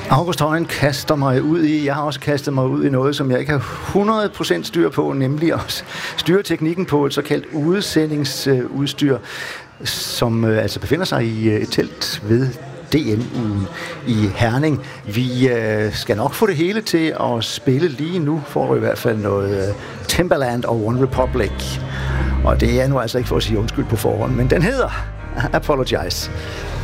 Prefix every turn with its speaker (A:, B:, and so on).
A: August Højen kaster mig ud i, jeg har også kastet mig ud i noget, som jeg ikke har 100% styr på, nemlig at styre teknikken på et såkaldt udsendingsudstyr, som altså befinder sig i et telt ved DM-ugen i Herning. Vi skal nok få det hele til at spille lige nu, får vi i hvert fald noget Timbaland og One Republic. Og det er nu altså ikke for at sige undskyld på forhånd, men den hedder Apologize.